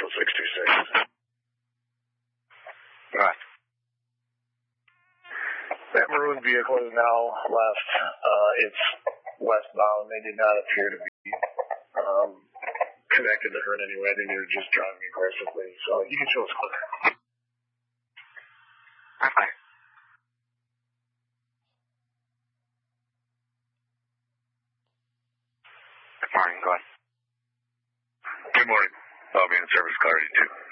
626. Right. That maroon vehicle is now left. It's westbound. They did not appear to be connected to her in any way. They were just driving aggressively. So you can show us clear. Okay. Good morning. Go ahead. Good morning. I'll be in service car 82.